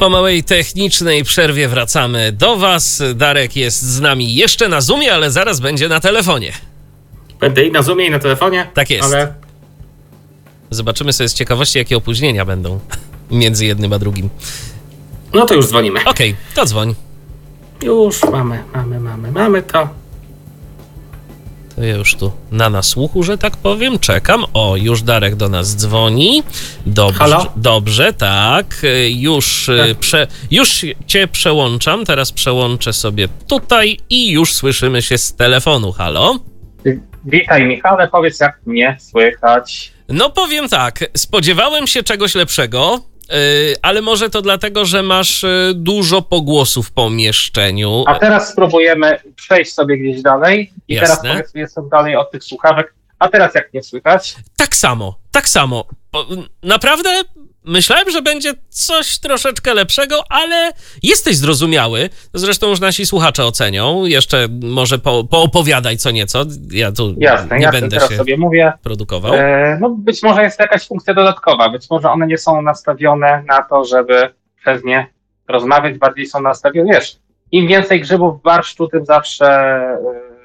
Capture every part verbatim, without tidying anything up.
Po małej technicznej przerwie wracamy do was. Darek jest z nami jeszcze na Zoomie, ale zaraz będzie na telefonie. Będę i na Zoomie, i na telefonie. Tak jest. Ale... Zobaczymy sobie z ciekawości, jakie opóźnienia będą między jednym a drugim. No to już dzwonimy. Okej, okay, to dzwoń. Już mamy, mamy, mamy, mamy to. To ja już tu na nasłuchu, że tak powiem, czekam. O, już Darek do nas dzwoni. Dobrze, Halo? dobrze, tak. Już, Tak. Prze, już cię przełączam. Teraz przełączę sobie tutaj i już słyszymy się z telefonu. Halo? Witaj, Michale, powiedz, jak mnie słychać. No powiem tak, spodziewałem się czegoś lepszego, yy, ale może to dlatego, że masz yy, dużo pogłosów w pomieszczeniu. A teraz spróbujemy przejść sobie gdzieś dalej. I Jasne. teraz powiedzmy, jestem dalej od tych słuchawek. A teraz jak mnie słychać? Tak samo, tak samo. Po, naprawdę myślałem, że będzie coś troszeczkę lepszego, ale jesteś zrozumiały. Zresztą już nasi słuchacze ocenią. Jeszcze może po, poopowiadaj co nieco. Ja tu Jasne, nie jasne, będę teraz się sobie mówię. produkował. E, no być może jest jakaś funkcja dodatkowa. Być może one nie są nastawione na to, żeby przez nie rozmawiać. Bardziej są nastawione, wiesz, im więcej grzybów w barszczu, tym zawsze e,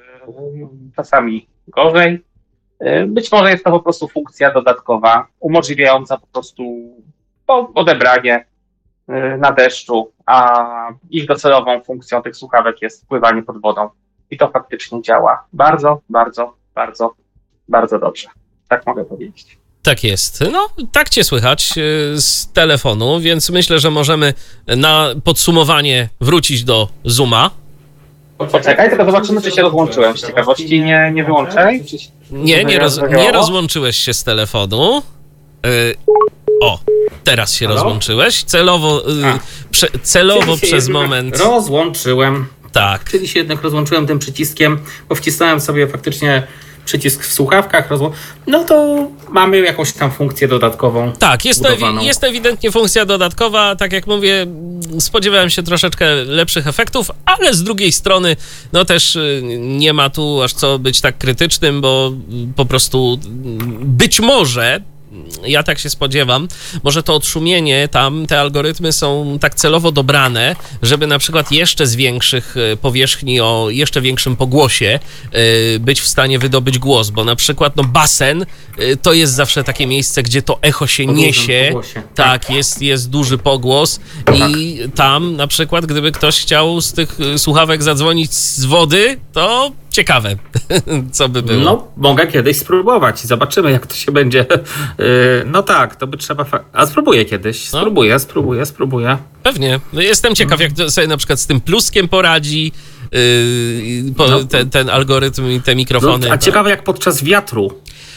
czasami gorzej. E, być może jest to po prostu funkcja dodatkowa, umożliwiająca po prostu odebranie e, na deszczu, a ich docelową funkcją tych słuchawek jest pływanie pod wodą. I to faktycznie działa bardzo, bardzo, bardzo, bardzo dobrze. Tak mogę powiedzieć. Tak jest. No, tak cię słychać yy, z telefonu, więc myślę, że możemy na podsumowanie wrócić do Zooma. Poczekaj, tylko zobaczymy, czy się rozłączyłem. Z ciekawości nie, nie wyłączaj. Nie, nie, roz, nie rozłączyłeś się z telefonu. Yy, o, teraz się Halo? rozłączyłeś. Celowo, yy, prze, celowo przez moment. Rozłączyłem. Tak. Czyli się jednak rozłączyłem tym przyciskiem, bo wcisnąłem sobie faktycznie przycisk w słuchawkach. Rozło... No to mamy jakąś tam funkcję dodatkową. Tak, jest to, budowaną. jest to ewidentnie funkcja dodatkowa. Tak jak mówię, spodziewałem się troszeczkę lepszych efektów, ale z drugiej strony, no też y, nie ma tu aż co być tak krytycznym, bo y, po prostu y, być może, ja tak się spodziewam, może to odszumienie tam, te algorytmy są tak celowo dobrane, żeby na przykład jeszcze z większych y, powierzchni, o jeszcze większym pogłosie y, być w stanie wydobyć głos, bo na przykład no basen y, to jest zawsze takie miejsce, gdzie to echo się Po dużym niesie. pogłosie. Tak, jest, jest duży pogłos i tam na przykład, gdyby ktoś chciał z tych y, słuchawek zadzwonić z wody, to ciekawe, co by było. No, mogę kiedyś spróbować i zobaczymy, jak to się będzie. Yy, no tak, to by trzeba... Fa- A spróbuję kiedyś. No. Spróbuję, spróbuję, spróbuję. Pewnie. No jestem ciekaw, jak to sobie na przykład z tym pluskiem poradzi yy, po, No. te, ten algorytm i te mikrofony. No, a ciekawe, jak podczas wiatru.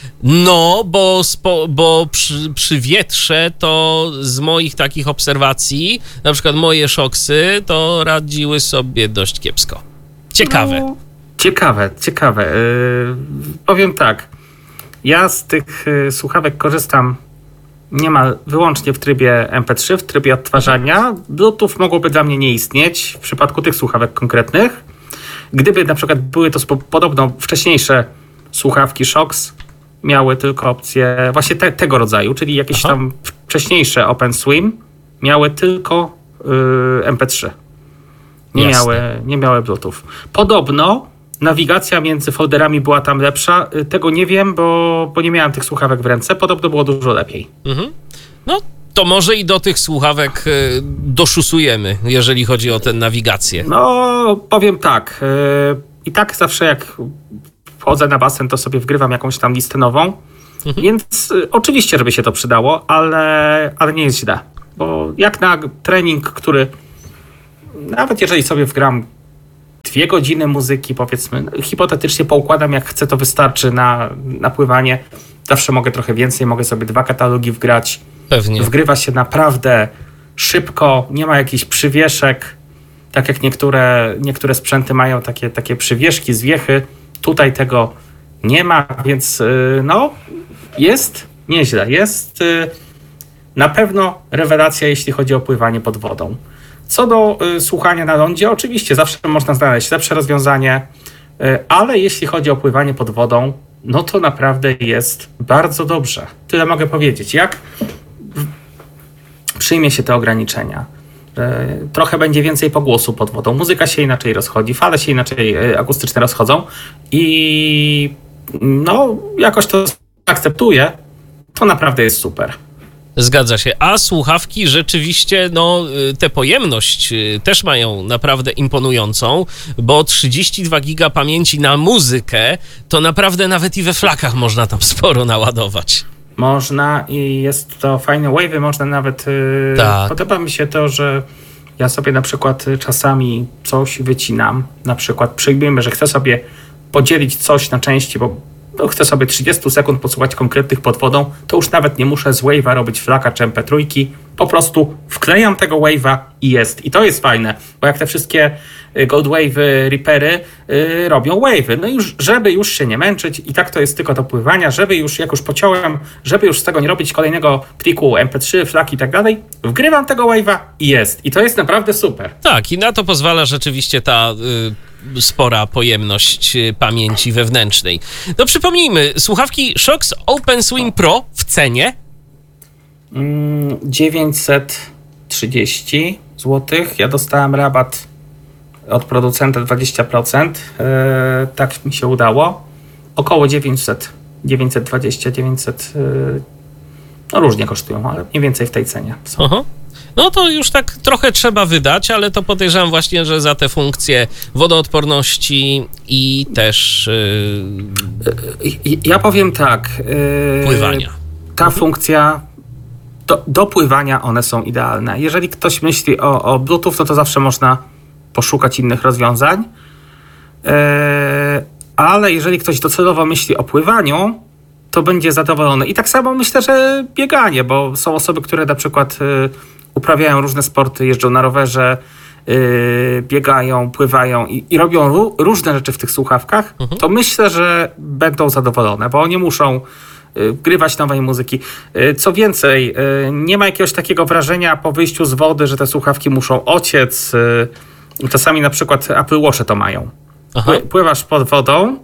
No, bo, spo, bo przy, przy wietrze to z moich takich obserwacji, na przykład moje szoksy, to radziły sobie dość kiepsko. Ciekawe. No, ciekawe, ciekawe. Yy, powiem tak. Ja z tych yy, słuchawek korzystam niemal wyłącznie w trybie em pe trzy, w trybie odtwarzania. Bluetooth mogłoby dla mnie nie istnieć w przypadku tych słuchawek konkretnych. Gdyby na przykład były to spo- podobno wcześniejsze słuchawki Shokz, miały tylko opcję właśnie te, tego rodzaju, czyli jakieś Aha. tam wcześniejsze OpenSwim miały tylko yy, em pe trzy. Nie Jasne. miały, nie miały Bluetooth. Podobno nawigacja między folderami była tam lepsza. Yy, Tego nie wiem, bo, bo nie miałem tych słuchawek w ręce. Podobno było dużo lepiej. Mhm. No, to może i do tych słuchawek y, doszusujemy, jeżeli chodzi o tę nawigację. No, powiem tak. Yy, I tak zawsze jak wchodzę na basen, to sobie wgrywam jakąś tam listę nową. Mhm. Więc y, oczywiście, żeby się to przydało, ale, ale nie jest źle. Bo jak na trening, który nawet jeżeli sobie wgram dwie godziny muzyki, powiedzmy, hipotetycznie poukładam, jak chcę, to wystarczy na, na pływanie. Zawsze mogę trochę więcej, mogę sobie dwa katalogi wgrać. Pewnie. Wgrywa się naprawdę szybko, nie ma jakichś przywieszek, tak jak niektóre, niektóre sprzęty mają takie, takie przywieszki, zwiechy. Tutaj tego nie ma, więc yy, no, jest nieźle. Jest yy, na pewno rewelacja, jeśli chodzi o pływanie pod wodą. Co do y, słuchania na lądzie, oczywiście zawsze można znaleźć lepsze rozwiązanie, y, ale jeśli chodzi o pływanie pod wodą, no to naprawdę jest bardzo dobrze. Tyle mogę powiedzieć. Jak w- przyjmie się te ograniczenia, Trochę będzie więcej pogłosu pod wodą. Muzyka się inaczej rozchodzi, fale się inaczej akustyczne rozchodzą i no jakoś to akceptuję. To naprawdę jest super. Zgadza się. A słuchawki rzeczywiście, no tę pojemność też mają naprawdę imponującą, bo trzydzieści dwa giga pamięci na muzykę, to naprawdę nawet i we flakach można tam sporo naładować. Można i jest to fajne wave'y, można nawet... Tak. Podoba mi się to, że ja sobie na przykład czasami coś wycinam, na przykład przyjmijmy, że chcę sobie podzielić coś na części, bo no, chcę sobie trzydzieści sekund posłuchać konkretnych pod wodą, to już nawet nie muszę z wave'a robić flaka czy em pe trzy, po prostu wklejam tego wave'a i jest. I to jest fajne, bo jak te wszystkie Gold Wave Reapery yy, robią wave'y, no już żeby już się nie męczyć i tak to jest tylko do pływania, żeby już, jak już pociąłem, żeby już z tego nie robić kolejnego pliku em pe trzy, flaki i tak dalej, wgrywam tego wave'a i jest. I to jest naprawdę super. Tak, i na to pozwala rzeczywiście ta... Y- spora pojemność pamięci wewnętrznej. No przypomnijmy, słuchawki Shokz OpenSwim Pro w cenie? dziewięćset trzydzieści złotych. Ja dostałem rabat od producenta dwadzieścia procent. Yy, tak mi się udało. Około dziewięćset, dziewięćset dwadzieścia, dziewięćset. Yy, no różnie kosztują, ale mniej więcej w tej cenie są. Aha. No to już tak trochę trzeba wydać, ale to podejrzewam właśnie, że za te funkcje wodoodporności i też yy... ja powiem tak. Yy... Pływania. Ta funkcja do, do pływania one są idealne. Jeżeli ktoś myśli o, o Bluetooth, no to zawsze można poszukać innych rozwiązań. Yy, ale jeżeli ktoś docelowo myśli o pływaniu, to będzie zadowolony. I tak samo myślę, że bieganie, bo są osoby, które na przykład yy, uprawiają różne sporty, jeżdżą na rowerze, yy, biegają, pływają i, i robią ró- różne rzeczy w tych słuchawkach, mhm. to myślę, że będą zadowolone, bo oni muszą yy, wgrywać nowej muzyki. Yy, co więcej, yy, nie ma jakiegoś takiego wrażenia po wyjściu z wody, że te słuchawki muszą ociec. Yy, czasami na przykład Apple Watche to mają. Aha. Pływasz pod wodą,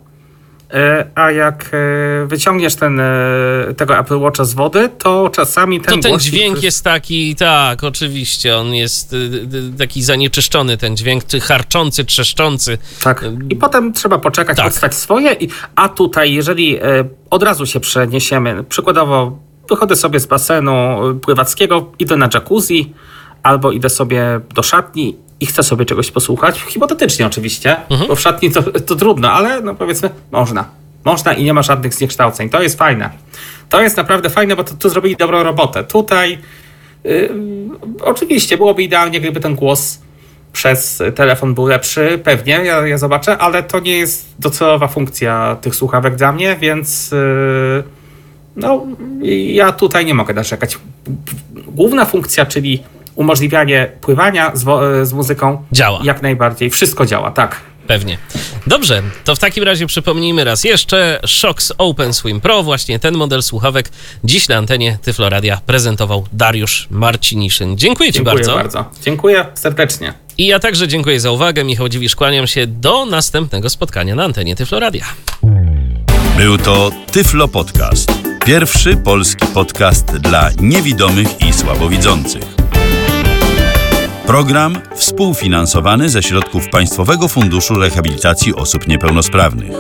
a jak wyciągniesz ten, tego Apple Watcha z wody, to czasami ten To ten głośnik... dźwięk jest taki, tak, oczywiście, on jest taki zanieczyszczony, ten dźwięk harczący, trzeszczący. Tak, i potem trzeba poczekać, tak. odstać swoje, i, a tutaj, jeżeli od razu się przeniesiemy, przykładowo wychodzę sobie z basenu pływackiego, idę na jacuzzi, albo idę sobie do szatni i chcę sobie czegoś posłuchać, hipotetycznie oczywiście, mhm. bo w szatni to, to trudno, ale no powiedzmy, można. Można i nie ma żadnych zniekształceń. To jest fajne. To jest naprawdę fajne, bo tu, tu zrobili dobrą robotę. Tutaj yy, oczywiście byłoby idealnie, gdyby ten głos przez telefon był lepszy, pewnie, ja, ja zobaczę, ale to nie jest docelowa funkcja tych słuchawek dla mnie, więc yy, no ja tutaj nie mogę narzekać. Główna funkcja, czyli umożliwianie pływania z, wo- z muzyką działa. Jak najbardziej. Wszystko działa, tak. Pewnie. Dobrze, to w takim razie przypomnijmy raz jeszcze. Shokz OpenSwim Pro, właśnie ten model słuchawek dziś na antenie Tyflo Radia prezentował Dariusz Marciniszyn. Dziękuję Ci Dziękuję bardzo. bardzo. Dziękuję serdecznie. I ja także dziękuję za uwagę. Michał Dziwisz, kłaniam się do następnego spotkania na antenie Tyflo Radia. Był to Tyflo Podcast. Pierwszy polski podcast dla niewidomych i słabowidzących. Program współfinansowany ze środków Państwowego Funduszu Rehabilitacji Osób Niepełnosprawnych.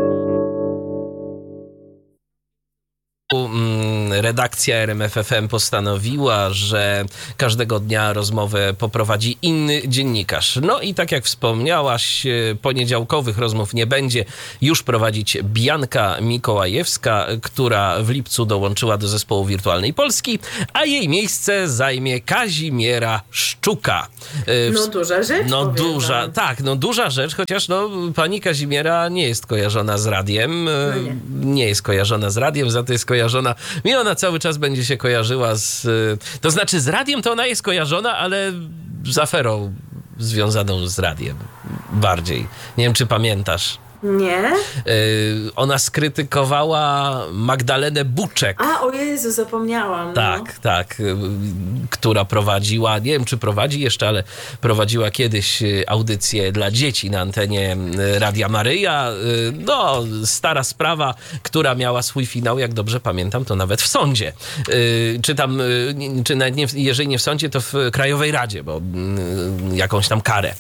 Redakcja R M F F M postanowiła, że każdego dnia rozmowę poprowadzi inny dziennikarz. No i tak jak wspomniałaś, poniedziałkowych rozmów nie będzie. Już prowadzić Bianka Mikołajewska, która w lipcu dołączyła do zespołu Wirtualnej Polski, a jej miejsce zajmie Kazimiera Szczuka. No duża rzecz. No duża, wam. tak, no duża rzecz, chociaż no pani Kazimiera nie jest kojarzona z radiem. No nie. nie jest kojarzona z radiem, za to jest kojarzona. Mi ona cały czas będzie się kojarzyła z... To znaczy z radiem to ona jest kojarzona, ale z aferą związaną z radiem bardziej. Nie wiem, czy pamiętasz. Nie? Ona skrytykowała Magdalenę Buczek. A, o Jezu, zapomniałam. No. Tak, tak, która prowadziła, nie wiem czy prowadzi jeszcze, ale prowadziła kiedyś audycję dla dzieci na antenie Radia Maryja. No, stara sprawa, która miała swój finał, jak dobrze pamiętam, to nawet w sądzie. Czy tam, czy nawet nie, jeżeli nie w sądzie, to w Krajowej Radzie, bo jakąś tam karę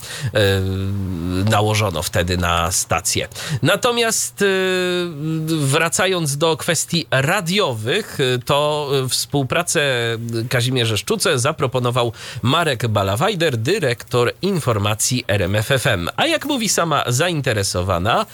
nałożono wtedy na stację. Natomiast wracając do kwestii radiowych, to współpracę Kazimierze Szczuce zaproponował Marek Balawajder, dyrektor informacji R M F F M. A jak mówi sama zainteresowana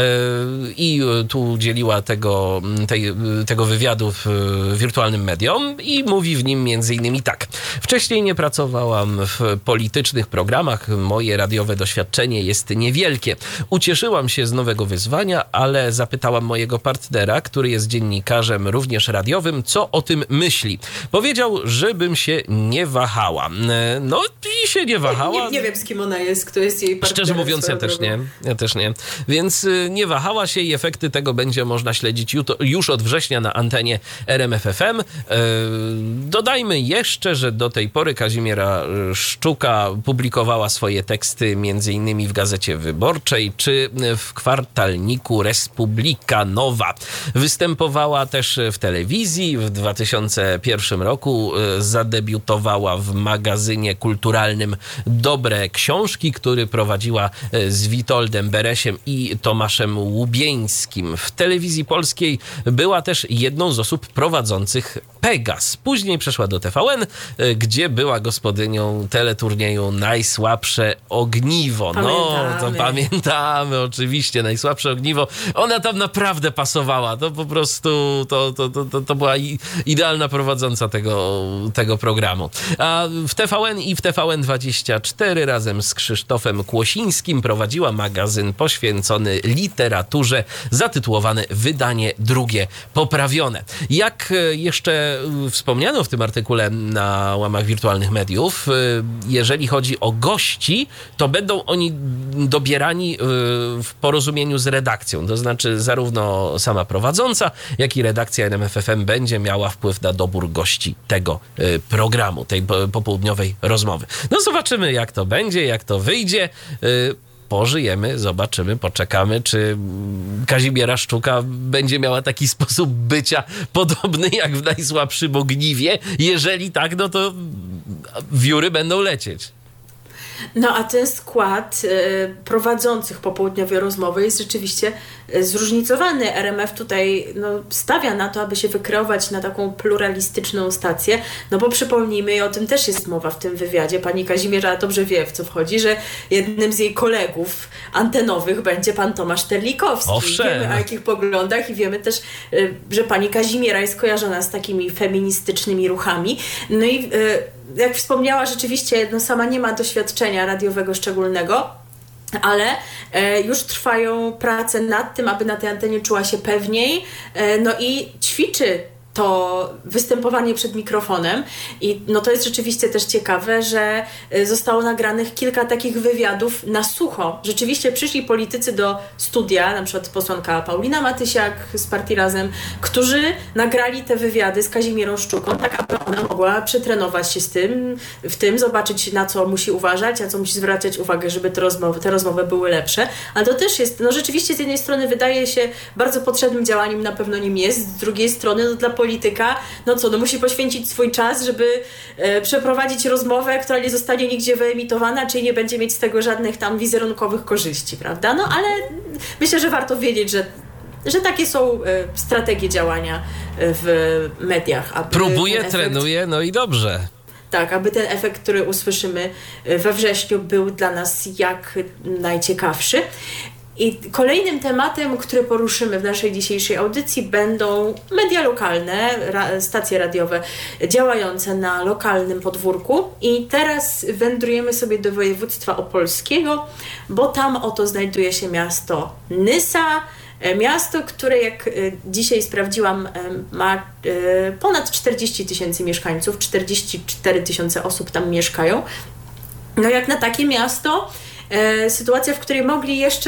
i tu udzieliła tego, tej, tego wywiadu w wirtualnym medium i mówi w nim między innymi tak. Wcześniej nie pracowałam w politycznych programach, moje radiowe doświadczenie jest niewielkie. Ucieszyłam się z nowego wyzwania, ale zapytałam mojego partnera, który jest dziennikarzem również radiowym, co o tym myśli. Powiedział, żebym się nie wahała. No i się nie wahała. Nie, nie wiem, z kim ona jest, kto jest jej partnerem. Szczerze mówiąc, ja też nie. Ja też nie. Więc nie wahała się i efekty tego będzie można śledzić już od września na antenie R M F F M. Dodajmy jeszcze, że do tej pory Kazimiera Szczuka publikowała swoje teksty między innymi w Gazecie Wyborczej czy w kwartalniku Republika Nowa. Występowała też w telewizji. W dwa tysiące pierwszym roku zadebiutowała w magazynie kulturalnym Dobre Książki, który prowadziła z Witoldem Beresiem i Tomaszem Łubieńskim. W telewizji polskiej była też jedną z osób prowadzących Pegas. Później przeszła do T V N, gdzie była gospodynią teleturnieju Najsłabsze Ogniwo. Pamiętamy. No, to pamiętamy oczywiście, Najsłabsze Ogniwo. Ona tam naprawdę pasowała. To po prostu, to, to, to, to była idealna prowadząca tego, tego programu. A w T V N i w T V N dwadzieścia cztery razem z Krzysztofem Kłosińskim prowadziła magazyn poświęcony literaturze, zatytułowany Wydanie drugie poprawione. Jak jeszcze wspomniano w tym artykule na łamach wirtualnych mediów, jeżeli chodzi o gości, to będą oni dobierani w porozumieniu z redakcją. To znaczy zarówno sama prowadząca, jak i redakcja R M F F M będzie miała wpływ na dobór gości tego programu, tej popołudniowej rozmowy. No zobaczymy, jak to będzie, jak to wyjdzie. Pożyjemy, zobaczymy, poczekamy, czy Kazimiera Szczuka będzie miała taki sposób bycia podobny jak w Najsłabszym Ogniwie. Jeżeli tak, no to wióry będą lecieć. No a ten skład y, prowadzących popołudniowe rozmowy jest rzeczywiście y, zróżnicowany. R M F tutaj no, stawia na to, aby się wykreować na taką pluralistyczną stację, no bo przypomnijmy, i o tym też jest mowa w tym wywiadzie, pani Kazimierza dobrze wie, w co wchodzi, że jednym z jej kolegów antenowych będzie pan Tomasz Terlikowski. Owszem. Wiemy o jakich poglądach i wiemy też, y, że pani Kazimiera jest kojarzona z takimi feministycznymi ruchami. No i y, jak wspomniała, rzeczywiście no, sama nie ma doświadczenia radiowego szczególnego, ale e, już trwają prace nad tym, aby na tej antenie czuła się pewniej, e, no i ćwiczy to występowanie przed mikrofonem i no to jest rzeczywiście też ciekawe, że zostało nagranych kilka takich wywiadów na sucho. Rzeczywiście przyszli politycy do studia, na przykład posłanka Paulina Matysiak z Partii Razem, którzy nagrali te wywiady z Kazimierą Szczuką, tak aby ona mogła przetrenować się z tym, w tym, zobaczyć na co musi uważać, na co musi zwracać uwagę, żeby te rozmowy, te rozmowy były lepsze. Ale to też jest, no rzeczywiście z jednej strony wydaje się bardzo potrzebnym działaniem, na pewno nim jest, z drugiej strony no dla polityka, no co, no musi poświęcić swój czas, żeby e, przeprowadzić rozmowę, która nie zostanie nigdzie wyemitowana, czyli nie będzie mieć z tego żadnych tam wizerunkowych korzyści, prawda? No ale myślę, że warto wiedzieć, że, że takie są e, strategie działania w mediach. Aby Próbuje, efekt, trenuje, no i dobrze. Tak, aby ten efekt, który usłyszymy we wrześniu, był dla nas jak najciekawszy. I kolejnym tematem, który poruszymy w naszej dzisiejszej audycji, będą media lokalne, ra- stacje radiowe działające na lokalnym podwórku. I teraz wędrujemy sobie do województwa opolskiego, bo tam oto znajduje się miasto Nysa. Miasto, które jak dzisiaj sprawdziłam, ma ponad czterdzieści tysięcy mieszkańców, czterdzieści cztery tysiące osób tam mieszkają. No jak na takie miasto, sytuacja, w której mogli jeszcze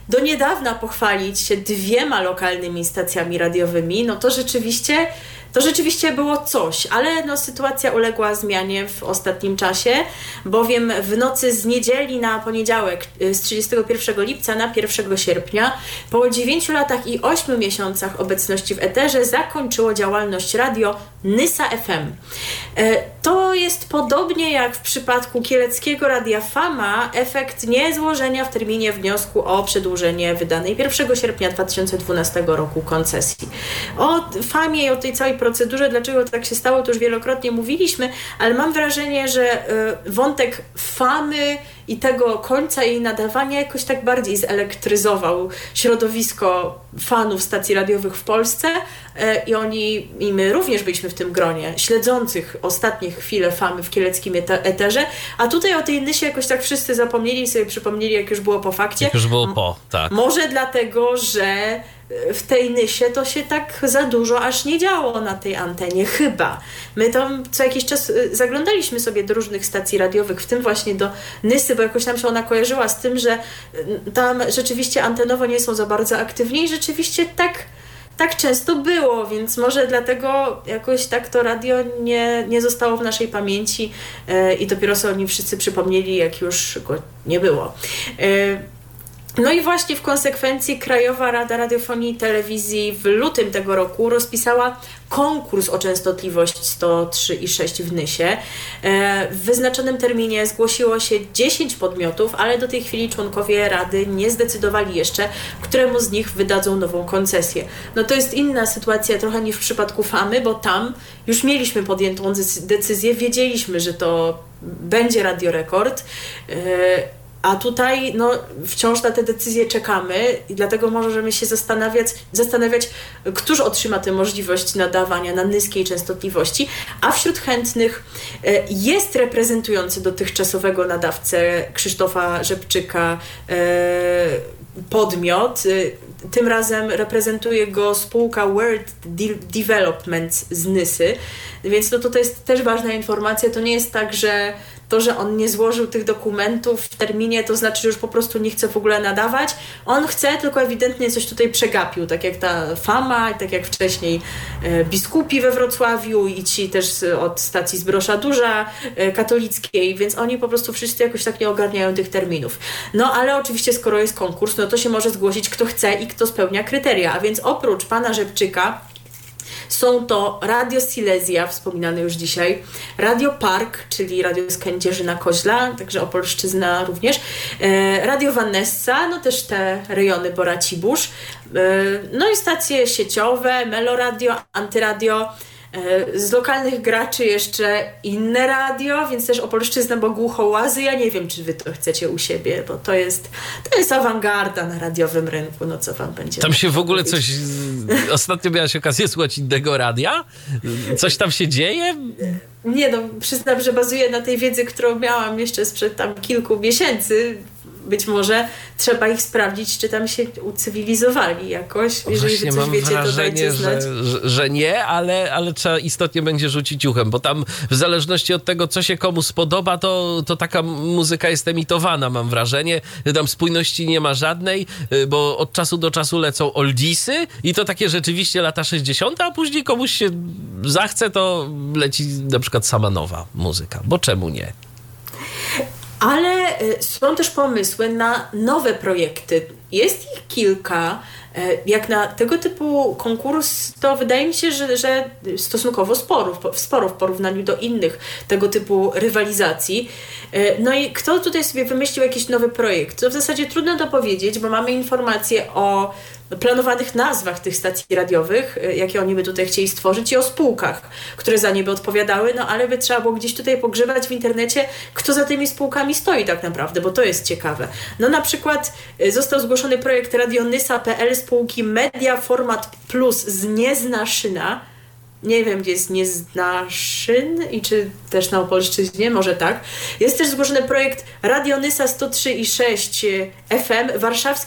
do niedawna pochwalić się dwiema lokalnymi stacjami radiowymi, no to rzeczywiście To rzeczywiście było coś, ale no, sytuacja uległa zmianie w ostatnim czasie, bowiem w nocy z niedzieli na poniedziałek, z trzydziestego pierwszego lipca na pierwszego sierpnia, po dziewięciu latach i ośmiu miesiącach obecności w eterze zakończyło działalność radio Nysa F M. To jest podobnie jak w przypadku kieleckiego Radia Fama efekt niezłożenia w terminie wniosku o przedłużenie wydanej pierwszego sierpnia dwa tysiące dwunastego roku koncesji. O Famie i o tej całej procedurze, dlaczego tak się stało, to już wielokrotnie mówiliśmy, ale mam wrażenie, że wątek Famy i tego końca jej nadawania jakoś tak bardziej zelektryzował środowisko fanów stacji radiowych w Polsce i oni, i my również byliśmy w tym gronie, śledzących ostatnie chwile Famy w kieleckim eterze, a tutaj o tej Nysie jakoś tak wszyscy zapomnieli i sobie przypomnieli, jak już było po fakcie. Jak już było po, tak. Może dlatego, że w tej Nysie to się tak za dużo aż nie działo na tej antenie, chyba. My tam co jakiś czas zaglądaliśmy sobie do różnych stacji radiowych, w tym właśnie do Nysy, bo jakoś nam się ona kojarzyła z tym, że tam rzeczywiście antenowo nie są za bardzo aktywni i rzeczywiście tak, tak często było, więc może dlatego jakoś tak to radio nie, nie zostało w naszej pamięci yy, i dopiero sobie oni wszyscy przypomnieli, jak już go nie było. Yy, No i właśnie w konsekwencji Krajowa Rada Radiofonii i Telewizji w lutym tego roku rozpisała konkurs o częstotliwość sto trzy i sześć w Nysie. W wyznaczonym terminie zgłosiło się dziesięć podmiotów, ale do tej chwili członkowie Rady nie zdecydowali jeszcze, któremu z nich wydadzą nową koncesję. No to jest inna sytuacja trochę niż w przypadku Famy, bo tam już mieliśmy podjętą decyzję, wiedzieliśmy, że to będzie Radio Rekord. A tutaj no, wciąż na te decyzje czekamy i dlatego możemy się zastanawiać, zastanawiać, któż otrzyma tę możliwość nadawania na niskiej częstotliwości, a wśród chętnych jest reprezentujący dotychczasowego nadawcę Krzysztofa Rzepczyka podmiot. Tym razem reprezentuje go spółka World Development z Nysy, więc no to jest też ważna informacja. To nie jest tak, że to, że on nie złożył tych dokumentów w terminie, to znaczy, że już po prostu nie chce w ogóle nadawać. On chce, tylko ewidentnie coś tutaj przegapił, tak jak ta Fama, tak jak wcześniej e, biskupi we Wrocławiu i ci też z, od stacji Zbrosza Duża e, katolickiej, więc oni po prostu wszyscy jakoś tak nie ogarniają tych terminów. No ale oczywiście, skoro jest konkurs, no to się może zgłosić kto chce i kto spełnia kryteria, a więc oprócz pana Rzepczyka są to Radio Silesia, wspominane już dzisiaj, Radio Park, czyli Radio z Kędzierzyna-Koźla, także Opolszczyzna również, e, Radio Vanessa, no też te rejony Boracibórz, e, no i stacje sieciowe, Meloradio, Antyradio, e, z lokalnych graczy jeszcze inne radio, więc też Opolszczyzna, bo Głuchołazy, ja nie wiem, czy wy to chcecie u siebie, bo to jest, to jest awangarda na radiowym rynku, no co wam będzie. Tam się w ogóle coś, ostatnio miałaś okazję słuchać innego radia? Coś tam się dzieje? Nie no, przyznam, że bazuję na tej wiedzy, którą miałam jeszcze sprzed tam kilku miesięcy. Być może trzeba ich sprawdzić, czy tam się ucywilizowali jakoś. Jeżeli Właśnie wy coś mam wiecie, to dajcie znać. Że, że, że nie, ale, ale trzeba istotnie będzie rzucić uchem, bo tam w zależności od tego, co się komu spodoba, to, to taka muzyka jest emitowana, mam wrażenie. Tam spójności nie ma żadnej, bo od czasu do czasu lecą oldiesy i to takie rzeczywiście lata sześćdziesiąte, a później komuś się zachce, to leci na przykład sama nowa muzyka, bo czemu nie? Ale są też pomysły na nowe projekty. Jest ich kilka. Jak na tego typu konkurs, to wydaje mi się, że, że stosunkowo sporo, sporo w porównaniu do innych tego typu rywalizacji. No i kto tutaj sobie wymyślił jakiś nowy projekt? To w zasadzie trudno to powiedzieć, bo mamy informacje o planowanych nazwach tych stacji radiowych, jakie oni by tutaj chcieli stworzyć, i o spółkach, które za nie by odpowiadały, no ale by trzeba było gdzieś tutaj pogrzebać w internecie, kto za tymi spółkami stoi tak naprawdę, bo to jest ciekawe. No na przykład został zgłoszony projekt Radio Nysa kropka pe el spółki Media Format Plus z Nieznaszyna. Nie wiem, gdzie jest Nieznaszyn i czy też na Opolszczyźnie, może tak. Jest też zgłoszony projekt Radio Nysa sto trzy i sześć F M, warszawski